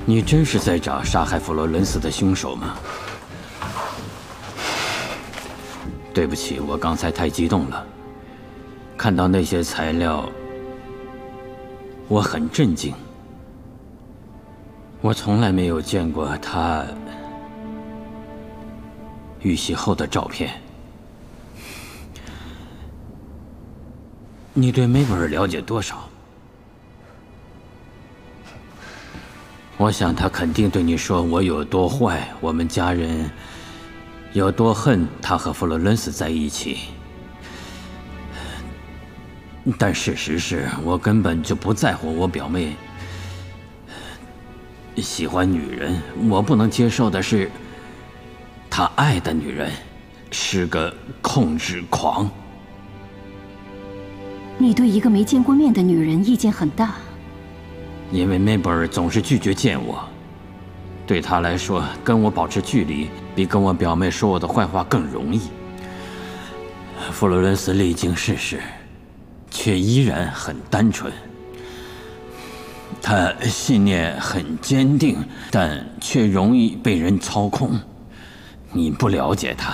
你真是在找杀害弗洛伦斯的凶手吗？对不起，我刚才太激动了。看到那些材料，我很震惊。我从来没有见过他遇袭后的照片。你对梅布尔了解多少？我想他肯定对你说我有多坏，我们家人有多恨他和弗洛伦斯在一起。但事实是我根本就不在乎我表妹喜欢女人，我不能接受的是她爱的女人是个控制狂。 你对一个没见过面的女人意见很大。 因为梅布尔总是拒绝见我，对他来说，跟我保持距离比跟我表妹说我的坏话更容易。弗洛伦斯历经世事，却依然很单纯。他信念很坚定，但却容易被人操控。你不了解他。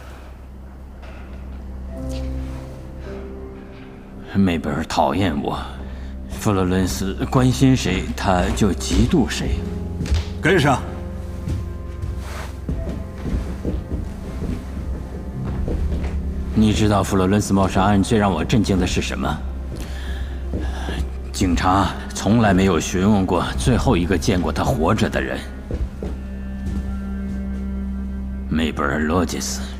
梅布尔讨厌我。弗洛伦斯关心谁，他就嫉妒谁。 跟上。 你知道弗洛伦斯谋杀案最让我震惊的是什么？警察从来没有询问过最后一个见过他活着的人——梅布尔·罗杰斯。